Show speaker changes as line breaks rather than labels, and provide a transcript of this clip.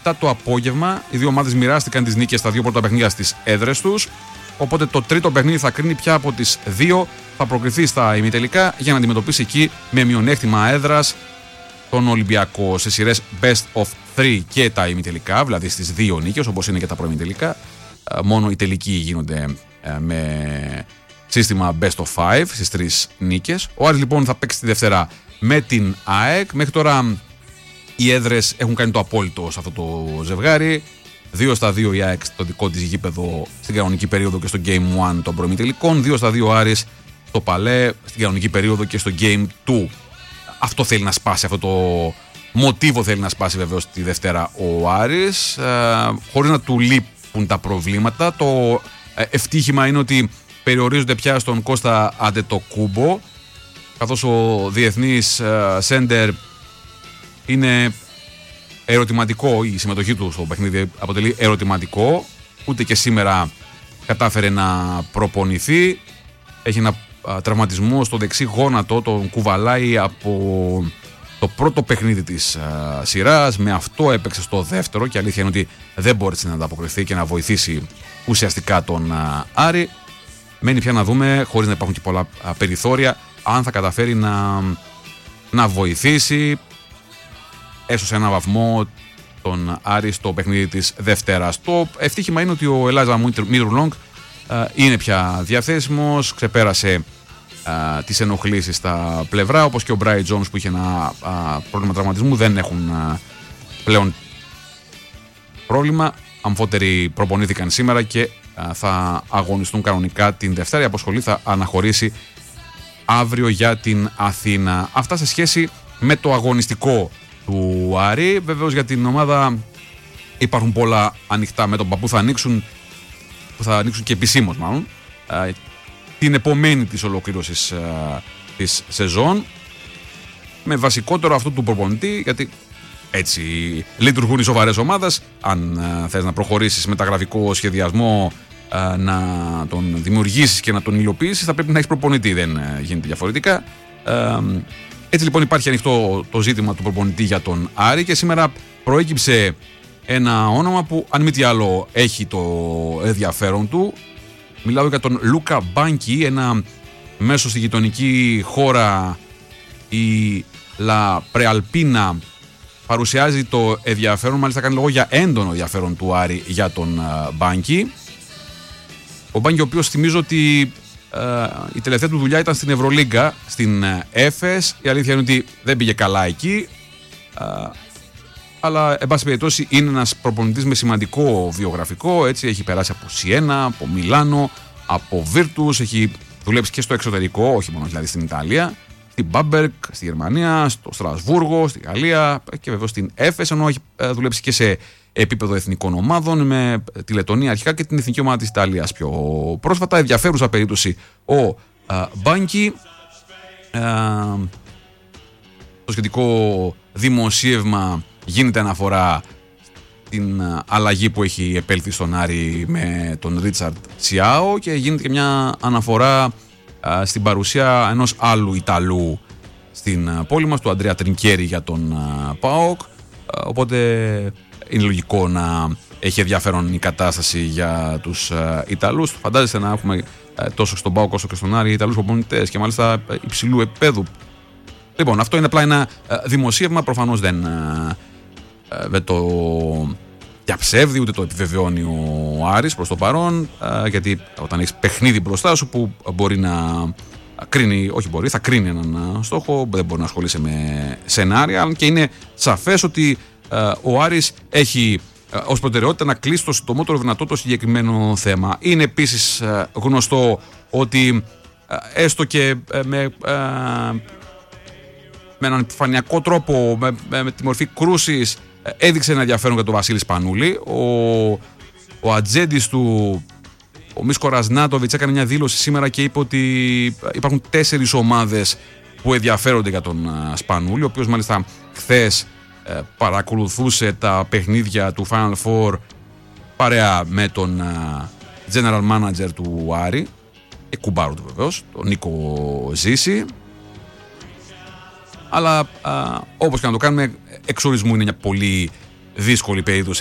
το απόγευμα. Οι δύο ομάδες μοιράστηκαν τις νίκες στα δύο πρώτα παιχνίδια στις έδρες τους. Οπότε το τρίτο παιχνίδι θα κρίνει ποια από τις δύο θα προκριθεί στα ημιτελικά για να αντιμετωπίσει εκεί με μειονέκτημα έδρας τον Ολυμπιακό σε σειρές best of 3 και τα ημιτελικά, δηλαδή στις δύο νίκες όπως είναι και τα προημιτελικά. Μόνο οι τελικοί γίνονται με σύστημα best of 5 στις τρεις νίκες. Ο Άρης λοιπόν θα παίξει τη Δευτέρα με την ΑΕΚ. Μέχρι τώρα οι έδρες έχουν κάνει το απόλυτο σε αυτό το ζευγάρι. 2-2 η ΑΕΚ στο δικό της γήπεδο στην κανονική περίοδο και στο Game 1 των προημιτελικών. 2-2 ο Άρης στο Παλέ στην κανονική περίοδο και στο Game 2. Αυτό θέλει να σπάσει, αυτό το μοτίβο θέλει να σπάσει βεβαίως τη Δευτέρα ο Άρης, χωρίς να του λείπουν τα προβλήματα. Το ευτύχημα είναι ότι περιορίζονται πια στον Κώστα Αντετοκούμπο, καθώς ο διεθνής σέντερ είναι ερωτηματικό, η συμμετοχή του στο παιχνίδι αποτελεί ερωτηματικό. Ούτε και σήμερα κατάφερε να προπονηθεί. Έχει ένα τραυματισμό στο δεξί γόνατο, τον κουβαλάει από το πρώτο παιχνίδι της σειράς. Με αυτό έπαιξε στο δεύτερο και αλήθεια είναι ότι δεν μπόρεσε να ανταποκριθεί και να βοηθήσει ουσιαστικά τον Άρη. Μένει πια να δούμε, χωρίς να υπάρχουν και πολλά περιθώρια, αν θα καταφέρει να βοηθήσει έστω σε έναν βαθμό τον Άρη στο παιχνίδι της Δευτέρας. Το ευτύχημα είναι ότι ο Ελάζα Μίτρουλόγκ είναι πια διαθέσιμος, ξεπέρασε τις ενοχλήσεις στα πλευρά, όπως και ο Μπράι Τζόνς που είχε ένα πρόβλημα τραυματισμού. Δεν έχουν πλέον πρόβλημα. Αμφότεροι προπονήθηκαν σήμερα και θα αγωνιστούν κανονικά την Δευτέρα. Η αποσχολή θα αναχωρήσει αύριο για την Αθήνα. Αυτά σε σχέση με το αγωνιστικό του Άρη. Βεβαίως για την ομάδα υπάρχουν πολλά ανοιχτά μέτωπα που θα ανοίξουν και επισήμως μάλλον την επομένη της ολοκλήρωσης της σεζόν, με βασικότερο αυτό του προπονητή, γιατί έτσι λειτουργούν οι σοβαρές ομάδες. Αν θες να προχωρήσεις με μεταγραφικό σχεδιασμό, να τον δημιουργήσεις και να τον υλοποιήσεις, θα πρέπει να έχεις προπονητή, δεν γίνεται διαφορετικά. Έτσι λοιπόν υπάρχει ανοιχτό το ζήτημα του προπονητή για τον Άρη και σήμερα προέκυψε ένα όνομα που αν μη τι άλλο έχει το ενδιαφέρον του. Μιλάω για τον Λούκα Μπάνκι, ένα μέσο στη γειτονική χώρα, η Λα Πρεαλπίνα. Παρουσιάζει το ενδιαφέρον, μάλιστα κάνει λόγο για έντονο ενδιαφέρον του Άρη για τον Μπάνκι. Ο Μπάνκι, ο οποίος θυμίζω ότι η τελευταία του δουλειά ήταν στην Ευρωλίγκα, στην Έφες. Η αλήθεια είναι ότι δεν πήγε καλά εκεί, αλλά εν πάση περιπτώσει είναι ένας προπονητής με σημαντικό βιογραφικό. Έτσι, έχει περάσει από Σιένα, από Μιλάνο, από Βίρτους, έχει δουλέψει και στο εξωτερικό, όχι μόνο δηλαδή στην Ιταλία, στην Μπάμπερκ, στη Γερμανία, στο Στρασβούργο, στη Γαλλία και βεβαίως στην Έφες, ενώ έχει δουλέψει και σε επίπεδο εθνικών ομάδων με τη Λετωνία αρχικά και την εθνική ομάδα της Ιταλίας πιο πρόσφατα. Ενδιαφέρουσα περίπτωση ο Μπάνκι. Το σχετικό δημοσίευμα γίνεται αναφορά στην αλλαγή που έχει επέλθει στον Άρη με τον Ρίτσαρντ Σιάο και γίνεται και μια αναφορά στην παρουσία ενός άλλου Ιταλού στην πόλη μας, του Αντρέα Τρινκέρι για τον ΠΑΟΚ, οπότε είναι λογικό να έχει ενδιαφέρον η κατάσταση για τους Ιταλούς. Φαντάζεστε να έχουμε τόσο στον ΠΑΟΚ όσο και στον Άρη Ιταλούς προπονητές και μάλιστα υψηλού επίπεδου. Λοιπόν, αυτό είναι απλά ένα δημοσίευμα, προφανώς δεν το διαψεύδει ούτε το επιβεβαιώνει ο Άρης προς το παρόν, γιατί όταν έχεις παιχνίδι μπροστά σου που μπορεί να κρίνει, όχι μπορεί, θα κρίνει έναν στόχο, δεν μπορεί να ασχολείσαι με σενάρια, και είναι σαφές ότι ο Άρης έχει ως προτεραιότητα να κλείσει το συντομότερο δυνατό το συγκεκριμένο θέμα. Είναι επίσης γνωστό ότι έστω και με έναν επιφανειακό τρόπο, με τη μορφή κρούσης, έδειξε ένα ενδιαφέρον για τον Βασίλη Σπανούλη. Ο ατζέντης του, ο Μίσκο Ρασνάτοβιτς, έκανε μια δήλωση σήμερα και είπε ότι υπάρχουν 4 ομάδες που ενδιαφέρονται για τον Σπανούλη, ο οποίος μάλιστα χθες παρακολουθούσε τα παιχνίδια του Final Four παρέα με τον General Manager του Άρη και κουμπάρο του βεβαίως, τον Νίκο Ζήση. Αλλά όπως και να το κάνουμε, εξορισμού είναι μια πολύ δύσκολη περίπτωση.